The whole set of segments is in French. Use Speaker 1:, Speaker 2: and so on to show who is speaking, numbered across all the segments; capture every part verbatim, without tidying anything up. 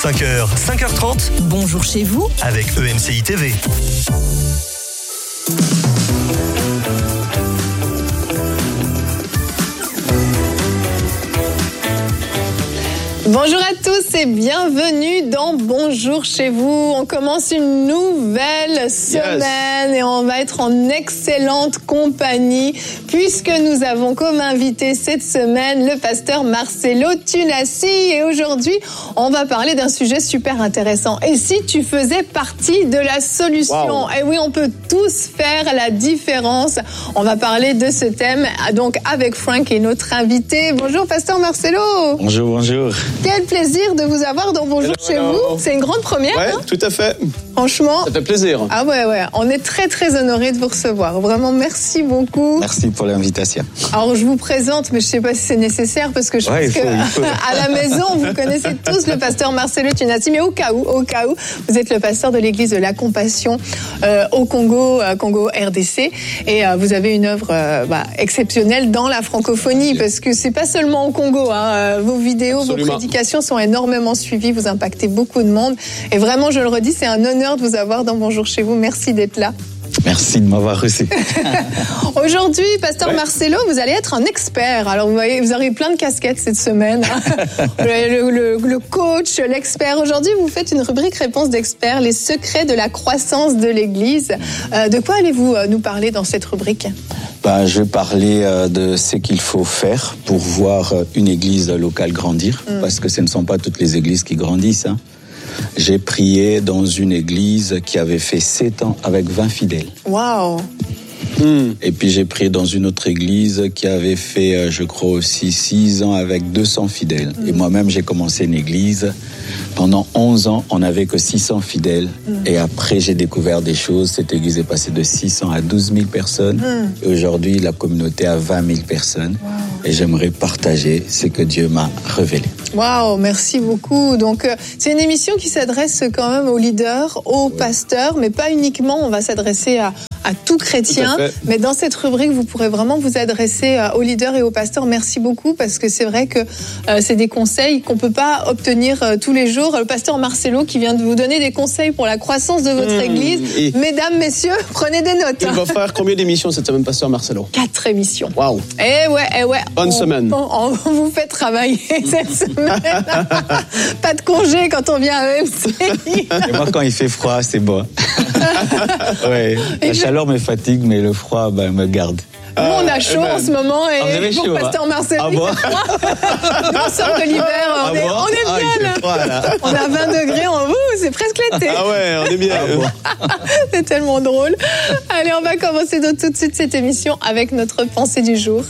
Speaker 1: cinq heures, cinq heures trente.
Speaker 2: Bonjour chez vous
Speaker 1: avec E M C I T V.
Speaker 3: Bonjour à tous et bienvenue dans Bonjour chez vous. On commence une nouvelle semaine yes. et on va être en excellente compagnie puisque nous avons comme invité cette semaine le pasteur Marcelo Tunasi. Et aujourd'hui, on va parler d'un sujet super intéressant. Et si tu faisais partie de la solution? Wow. Et oui, on peut tous faire la différence. On va parler de ce thème donc avec Frank et notre invité. Bonjour pasteur Marcelo.
Speaker 4: Bonjour, bonjour.
Speaker 3: Quel plaisir de vous avoir dans Bonjour hello, chez hello. vous. C'est une grande première.
Speaker 4: Ouais,
Speaker 3: hein
Speaker 4: tout à fait.
Speaker 3: Franchement.
Speaker 4: Ça fait plaisir.
Speaker 3: Ah ouais, ouais. On est très, très honorés de vous recevoir. Vraiment, merci beaucoup.
Speaker 4: Merci pour l'invitation.
Speaker 3: Alors, je vous présente, mais je ne sais pas si c'est nécessaire parce que je
Speaker 4: ouais,
Speaker 3: pense
Speaker 4: faut,
Speaker 3: qu'à la maison, vous connaissez tous le pasteur Marcelo Tunasi. Mais au cas où, au cas où, vous êtes le pasteur de l'église de la Compassion euh, au Congo, euh, Congo R D C. Et euh, vous avez une œuvre euh, bah, exceptionnelle dans la francophonie parce que c'est pas seulement au Congo. Hein, vos vidéos, Absolument. vos prédications sont énormément suivies. Vous impactez beaucoup de monde. Et vraiment, je le redis, c'est un honneur de vous avoir dans Bonjour chez vous. Merci d'être là.
Speaker 4: Merci de m'avoir reçu.
Speaker 3: Aujourd'hui, pasteur ouais. Marcelo, vous allez être un expert. Alors, vous voyez, vous aurez plein de casquettes cette semaine. le, le, le coach, l'expert. Aujourd'hui, vous faites une rubrique réponse d'experts, les secrets de la croissance de l'Église. Euh, de quoi allez-vous nous parler dans cette rubrique ?
Speaker 4: Ben, je vais parler euh, de ce qu'il faut faire pour voir une église locale grandir, mm. parce que ce ne sont pas toutes les églises qui grandissent. Hein. J'ai prié dans une église qui avait fait sept ans avec vingt fidèles.
Speaker 3: Waouh!
Speaker 4: Mm. Et puis j'ai prié dans une autre église qui avait fait, je crois aussi, six ans avec deux cents fidèles. Mm. Et moi-même, j'ai commencé une église. Pendant onze ans, on n'avait que six cents fidèles. Mm. Et après, j'ai découvert des choses. Cette église est passée de six cents à douze mille personnes. Mm. Et aujourd'hui, la communauté a vingt mille personnes. Wow. Et j'aimerais partager ce que Dieu m'a révélé.
Speaker 3: Waouh, merci beaucoup. Donc, euh, c'est une émission qui s'adresse quand même aux leaders, aux oui. pasteurs, mais pas uniquement. On va s'adresser à, à tout chrétien. Tout mais dans cette rubrique, vous pourrez vraiment vous adresser aux leaders et aux pasteurs. Merci beaucoup, parce que c'est vrai que euh, c'est des conseils qu'on peut pas obtenir euh, tous les jours. Le pasteur Marcelo qui vient de vous donner des conseils pour la croissance de votre mmh, église. Et... Mesdames, messieurs, prenez des notes.
Speaker 5: Il va faire combien d'émissions cette semaine, pasteur Marcelo?
Speaker 3: Quatre émissions.
Speaker 5: Waouh.
Speaker 3: Eh ouais, eh ouais.
Speaker 5: Bonne
Speaker 3: on,
Speaker 5: semaine.
Speaker 3: On, on, on vous fait travailler cette semaine. Pas de congé quand on vient à E M C I.
Speaker 4: Et moi, quand il fait froid, c'est bon. ouais. La et chaleur je... me fatigue, mais le froid ben, me garde.
Speaker 3: Nous, on a chaud euh, en ce moment et pour chaud, pasteur Marcelo,
Speaker 4: ah bon
Speaker 3: on sort de l'hiver, on, ah est, bon on est bien ah, là. Froid, là. On a vingt degrés en vous, c'est presque l'été.
Speaker 5: Ah ouais, on est bien. Ah bon.
Speaker 3: C'est tellement drôle. Allez, on va commencer donc tout de suite cette émission avec notre pensée du jour.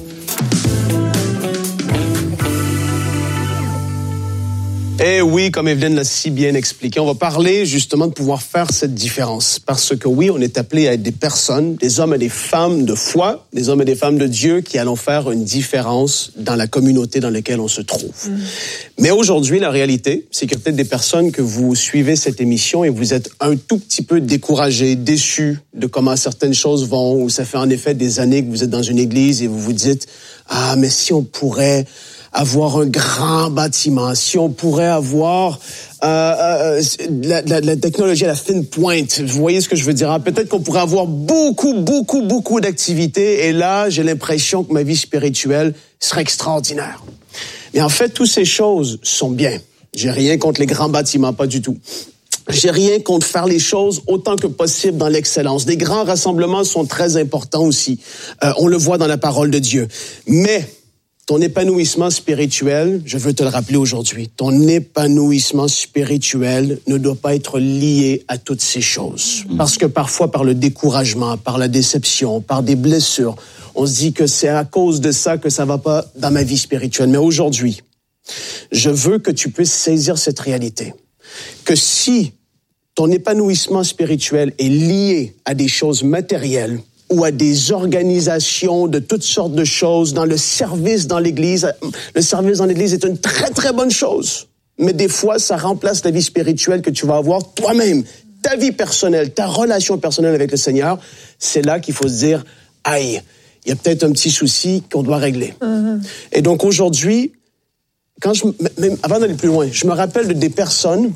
Speaker 5: Eh oui, comme Evelyne l'a si bien expliqué, on va parler justement de pouvoir faire cette différence. Parce que oui, on est appelé à être des personnes, des hommes et des femmes de foi, des hommes et des femmes de Dieu qui allons faire une différence dans la communauté dans laquelle on se trouve. Mmh. Mais aujourd'hui, la réalité, c'est qu'il y a peut-être des personnes que vous suivez cette émission et vous êtes un tout petit peu découragés, déçus de comment certaines choses vont, ou ça fait en effet des années que vous êtes dans une église et vous vous dites « Ah, mais si on pourrait... » avoir un grand bâtiment, si on pourrait avoir euh, euh, la, la, la technologie à la fine pointe, vous voyez ce que je veux dire? Peut-être qu'on pourrait avoir beaucoup, beaucoup, beaucoup d'activités et là, j'ai l'impression que ma vie spirituelle serait extraordinaire. Mais en fait, toutes ces choses sont bien. J'ai rien contre les grands bâtiments, pas du tout. J'ai rien contre faire les choses autant que possible dans l'excellence. Des grands rassemblements sont très importants aussi. Euh, on le voit dans la parole de Dieu. Mais ton épanouissement spirituel, je veux te le rappeler aujourd'hui, ton épanouissement spirituel ne doit pas être lié à toutes ces choses. Parce que parfois, par le découragement, par la déception, par des blessures, on se dit que c'est à cause de ça que ça va pas dans ma vie spirituelle. Mais aujourd'hui, je veux que tu puisses saisir cette réalité. Que si ton épanouissement spirituel est lié à des choses matérielles, ou à des organisations de toutes sortes de choses, dans le service dans l'Église. Le service dans l'Église est une très, très bonne chose. Mais des fois, ça remplace la vie spirituelle que tu vas avoir toi-même. Ta vie personnelle, ta relation personnelle avec le Seigneur, c'est là qu'il faut se dire, aïe, il y a peut-être un petit souci qu'on doit régler. Mm-hmm. Et donc aujourd'hui, quand je, même avant d'aller plus loin, je me rappelle de des personnes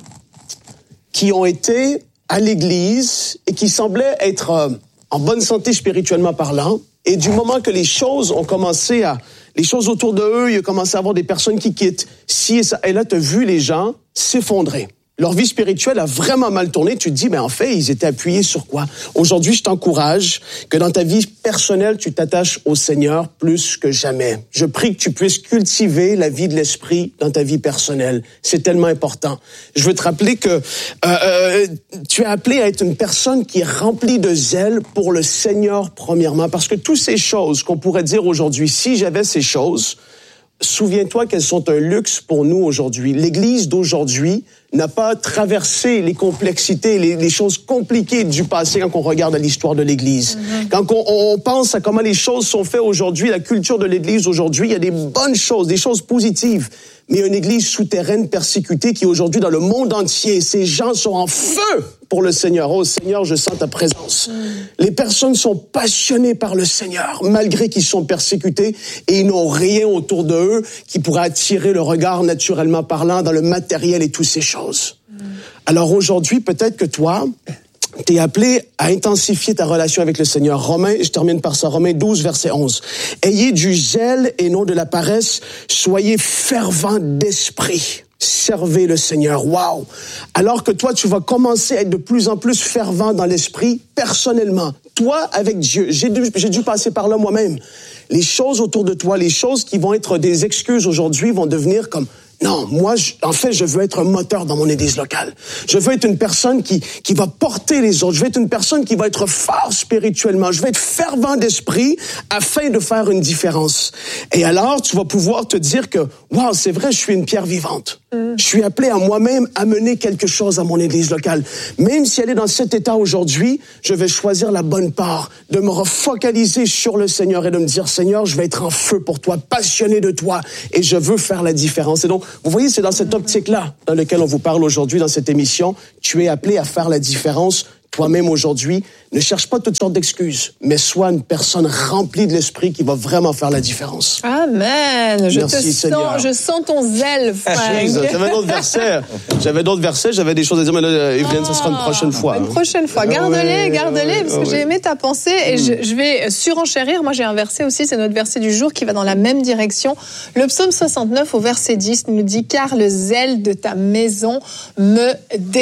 Speaker 5: qui ont été à l'église et qui semblaient être euh, en bonne santé spirituellement parlant. Et du moment que les choses ont commencé à... Les choses autour de eux, il a commencé à avoir des personnes qui quittent. Si et ça, et là, tu as vu les gens s'effondrer. Leur vie spirituelle a vraiment mal tourné. Tu te dis, mais en fait, ils étaient appuyés sur quoi? Aujourd'hui, je t'encourage que dans ta vie personnelle, tu t'attaches au Seigneur plus que jamais. Je prie que tu puisses cultiver la vie de l'esprit dans ta vie personnelle. C'est tellement important. Je veux te rappeler que euh, euh, tu es appelé à être une personne qui est remplie de zèle pour le Seigneur premièrement. Parce que toutes ces choses qu'on pourrait dire aujourd'hui, si j'avais ces choses, souviens-toi qu'elles sont un luxe pour nous aujourd'hui. L'Église d'aujourd'hui n'a pas traversé les complexités, les, les choses compliquées du passé quand on regarde à l'histoire de l'Église. Mm-hmm. Quand on, on pense à comment les choses sont faites aujourd'hui, la culture de l'Église aujourd'hui, il y a des bonnes choses, des choses positives. Mais il y a une Église souterraine persécutée qui aujourd'hui dans le monde entier, ces gens sont en feu pour le Seigneur. Oh Seigneur, je sens ta présence. Mm. Les personnes sont passionnées par le Seigneur, malgré qu'ils sont persécutés et ils n'ont rien autour de eux qui pourrait attirer le regard naturellement parlant dans le matériel et toutes ces choses. Mm. Alors aujourd'hui, peut-être que toi, t'es appelé à intensifier ta relation avec le Seigneur. Romains, je termine par ça, Romains douze, verset onze. Ayez du zèle et non de la paresse, soyez fervents d'esprit. Servez le Seigneur. Wow! Alors que toi, tu vas commencer à être de plus en plus fervent dans l'esprit, personnellement. Toi, avec Dieu. J'ai dû, j'ai dû passer par là moi-même. Les choses autour de toi, les choses qui vont être des excuses aujourd'hui vont devenir comme... Non, moi, je, en fait, je veux être un moteur dans mon église locale. Je veux être une personne qui, qui va porter les autres. Je veux être une personne qui va être fort spirituellement. Je veux être fervent d'esprit afin de faire une différence. Et alors, tu vas pouvoir te dire que, wow, c'est vrai, je suis une pierre vivante. Mm. Je suis appelé à moi-même amener quelque chose à mon église locale. Même si elle est dans cet état aujourd'hui, je vais choisir la bonne part, de me refocaliser sur le Seigneur et de me dire, Seigneur, je vais être en feu pour toi, passionné de toi, et je veux faire la différence. Et donc, vous voyez, c'est dans cette optique-là dans laquelle on vous parle aujourd'hui dans cette émission. Tu es appelé à faire la différence toi-même aujourd'hui. Ne cherche pas toutes sortes d'excuses, mais sois une personne remplie de l'esprit qui va vraiment faire la différence.
Speaker 3: Amen. Je
Speaker 5: Merci,
Speaker 3: te
Speaker 5: Seigneur.
Speaker 3: sens, je sens ton zèle, Frank.
Speaker 5: J'avais d'autres versets. J'avais d'autres versets. J'avais des choses à dire, mais là, Evelyne, ça sera une prochaine fois.
Speaker 3: Une prochaine fois. Garde-les, garde-les, parce que j'ai aimé ta pensée et je, je vais surenchérir. Moi, j'ai un verset aussi, c'est notre verset du jour qui va dans la même direction. Le psaume soixante-neuf au verset dix nous dit « Car le zèle de ta maison me dévore ».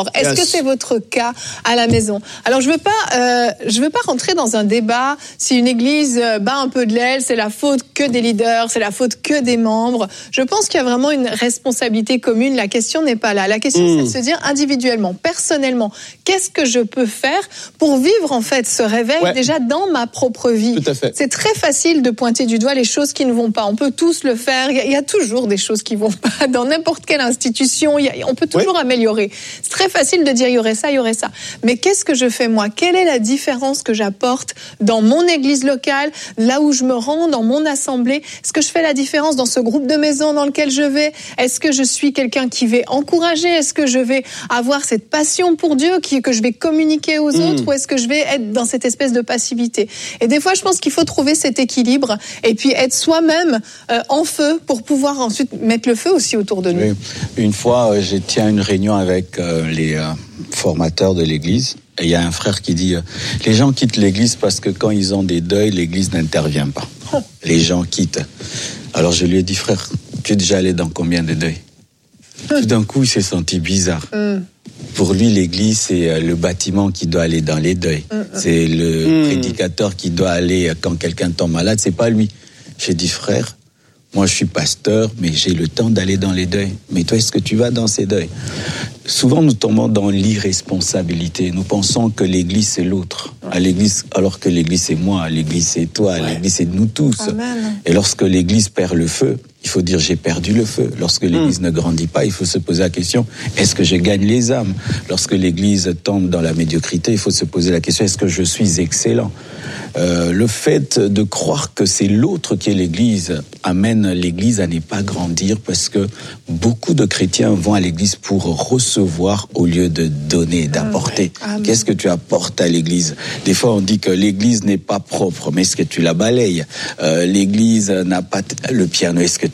Speaker 3: Est-ce yes. que c'est votre cas à la maison? Alors, je veux pas, euh, je veux pas rentrer dans un débat. Si une église bat un peu de l'aile, c'est la faute que des leaders, c'est la faute que des membres. Je pense qu'il y a vraiment une responsabilité commune. La question n'est pas là. La question, mmh. c'est de se dire individuellement, personnellement, qu'est-ce que je peux faire pour vivre, en fait, ce réveil ouais. déjà dans ma propre vie.
Speaker 5: Tout à fait.
Speaker 3: C'est très facile de pointer du doigt les choses qui ne vont pas. On peut tous le faire. Il y a, il y a toujours des choses qui vont pas dans n'importe quelle institution. Il y a, on peut toujours ouais. améliorer. C'est très facile de dire il y aurait ça, il y aurait ça. Mais qu'est-ce que je fais moi? Quelle est la différence que j'apporte dans mon église locale, là où je me rends, dans mon assemblée? Est-ce que je fais la différence dans ce groupe de maison dans lequel je vais? Est-ce que je suis quelqu'un qui va encourager? Est-ce que je vais avoir cette passion pour Dieu, qui, que je vais communiquer aux mmh. autres? Ou est-ce que je vais être dans cette espèce de passivité? Et des fois, je pense qu'il faut trouver cet équilibre et puis être soi-même euh, en feu pour pouvoir ensuite mettre le feu aussi autour de nous.
Speaker 4: Oui. Une fois, euh, j'ai tenu une réunion avec euh, les euh, formateurs de l'église. Et il y a un frère qui dit, euh, les gens quittent l'église parce que quand ils ont des deuils, l'église n'intervient pas. Oh. Les gens quittent. Alors je lui ai dit, frère, tu es déjà allé dans combien de deuils? Tout d'un coup, il s'est senti bizarre. Mm. Pour lui, l'église, c'est le bâtiment qui doit aller dans les deuils. Mm. C'est le mm. prédicateur qui doit aller quand quelqu'un tombe malade. C'est pas lui. J'ai dit, frère, moi je suis pasteur, mais j'ai le temps d'aller dans les deuils. Mais toi, est-ce que tu vas dans ces deuils? Souvent, nous tombons dans l'irresponsabilité. Nous pensons que l'église, c'est l'autre. À l'église, alors que l'église, c'est moi. L'église, c'est toi. Ouais. L'église, c'est nous tous. Amen. Et lorsque l'église perd le feu, il faut dire j'ai perdu le feu. Lorsque l'église mmh. ne grandit pas, il faut se poser la question, est-ce que je gagne les âmes? Lorsque l'église tombe dans la médiocrité, il faut se poser la question, est-ce que je suis excellent? Euh, le fait de croire que c'est l'autre qui est l'église amène l'église à ne pas grandir, parce que beaucoup de chrétiens vont à l'église pour recevoir au lieu de donner, d'apporter. Amen. Qu'est-ce que tu apportes à l'église? Des fois on dit que l'église n'est pas propre, mais est-ce que tu la balayes? euh, L'église n'a pas t- le piano, est-ce que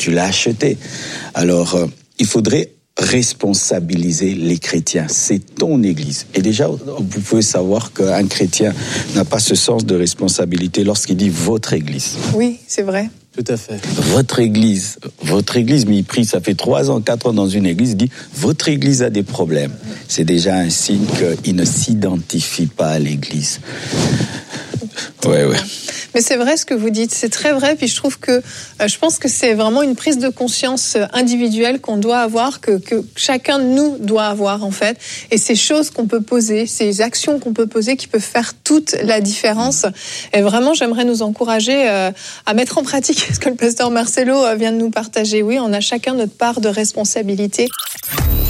Speaker 4: tu l'as acheté. Alors, euh, il faudrait responsabiliser les chrétiens. C'est ton église. Et déjà, vous pouvez savoir qu'un chrétien n'a pas ce sens de responsabilité lorsqu'il dit votre église.
Speaker 3: Oui, c'est vrai.
Speaker 5: Tout à fait.
Speaker 4: Votre église, votre église, mais il prie, ça fait trois ans, quatre ans dans une église, il dit, votre église a des problèmes. C'est déjà un signe qu'il ne s'identifie pas à l'église. Ouais, ouais.
Speaker 3: Mais c'est vrai ce que vous dites, c'est très vrai. Puis je trouve que, euh, je pense que c'est vraiment une prise de conscience individuelle qu'on doit avoir, que, que chacun de nous doit avoir en fait. Et ces choses qu'on peut poser, ces actions qu'on peut poser, qui peuvent faire toute la différence. Et vraiment, j'aimerais nous encourager euh, à mettre en pratique ce que le pasteur Marcelo vient de nous partager. Oui, on a chacun notre part de responsabilité.